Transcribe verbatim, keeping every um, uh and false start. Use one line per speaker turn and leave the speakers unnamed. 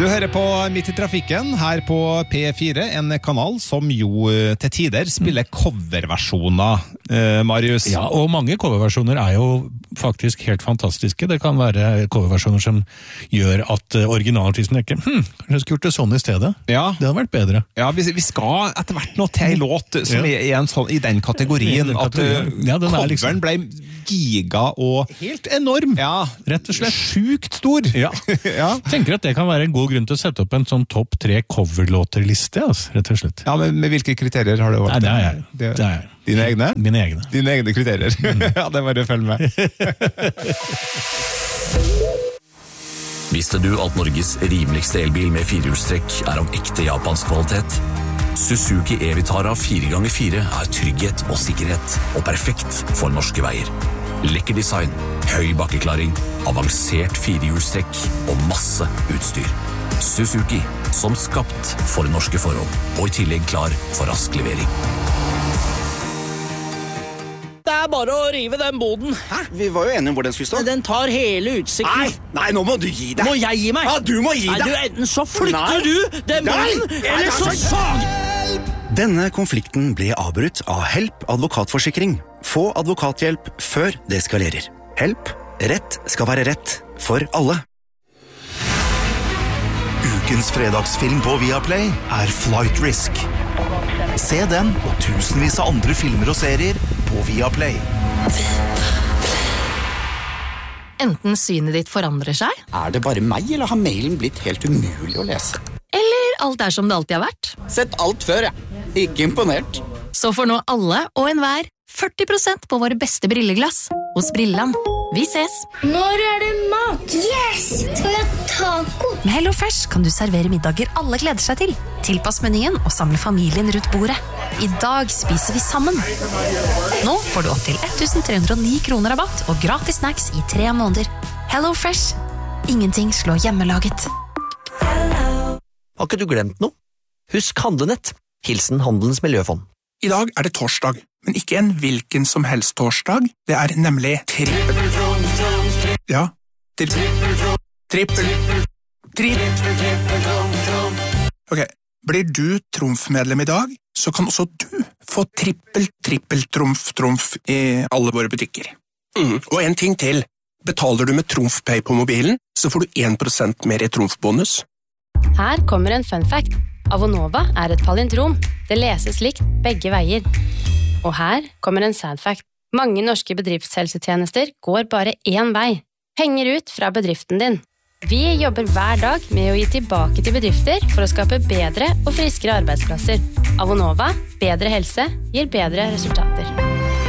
Du hører på Midt i trafikken her på P fire, en kanal som jo til tider spiller coverversjoner, eh, Marius.
Ja, og mange coverversjoner er jo faktisk helt fantastiske. Det kan være coverversjoner som gjør at originalartisten ikke, hm, kanskje jeg skulle gjort det sånn i stedet.
Ja.
Det hadde vært bedre.
Ja, vi, vi skal etter hvert nå til en låt som ja. er en sånn, i den kategorien, at uh,
ja,
coveren
liksom...
ble giga og...
Helt enorm,
ja,
rett og slett.
Sjukt stor.
Ja. ja. Tenker at det kan være en god grunn til å sette opp en sånn topp tre coverlåter-liste, altså, rett og slett.
Ja, men med hvilke kriterier har du valgt?
Nei, det er jeg. Det, det er jeg.
Dine egne?
Mine egne.
Dine egne kriterier. Mm. Ja, det må du følge med.
Visste du at Norges rimeligste elbil med firehjulstrekk er av ekte japansk kvalitet? Suzuki E-Vitara fire ganger fire er trygghet og sikkerhet, og perfekt for norske veier. Lekker design, høy bakkeklaring, avansert firehjulstrekk og masse utstyr. Suzuki, som skapt for norske forhold, og i tillegg klar for rask levering.
Det er bare å rive den boden.
Hæ? Vi var jo enige om hvor den skulle stå.
Den tar hele utsikten.
Nei, nei, nå må du gi deg.
Må jeg gi meg?
Ja, du må gi
nei,
deg.
Du, enten så flytter
nei.
du den boden, nei. eller nei, så sag!
Denne konflikten ble avbrutt av Help advokatforsikring. Få advokathjelp før det eskalerer. Help. Rett skal være rett for alle. Ukens fredagsfilm på Viaplay er Flight Risk. Se den og tusenvis av andre filmer og serier på Viaplay.
Enten synet ditt forandrer seg,
er det bare meg, eller har mailen blitt helt umulig å lese?
Eller alt er som det alltid har vært.
Sett alt før, ja. Ikke imponert.
Så får nå alle og enhver førti prosent på våre beste brilleglass hos Brilland. Vi ses!
Når er det mat? Yes! Skal vi ha taco?
Med Hello Fresh kan du servere middager alle gleder seg til. Tilpass menyen og samle familien rundt bordet. I dag spiser vi sammen. Nå får du opp til elleve hundre og ni kroner rabatt og gratis snacks i tre måneder. Hello Fresh. Ingenting slår hjemmelaget.
Har ikke du glemt noe? Husk handlenett. Hilsen Handelens Miljøfond.
I dag er det torsdag, men ikke en hvilken som helst torsdag. Det er nemlig trippel. Ja, trippel. Trippel. Trippel. Ok, blir du trumfmedlem i dag, så kan også du få trippel, trippel, trumf, trumf i alle våre butikker. Mm. Og en ting til. Betaler du med TrumfPay på mobilen, så får du en prosent mer i trumfbonus.
Her kommer en fun fact. Avonova er et palindrom. Det leses likt begge veier. Og her kommer en sad fact. Mange norske bedriftshelsetjenester går bare én vei. Penger ut fra bedriften din. Vi jobber hver dag med å gi tilbake til bedrifter for å skape bedre og friskere arbeidsplasser. Avonova, bedre helse, gir bedre resultater.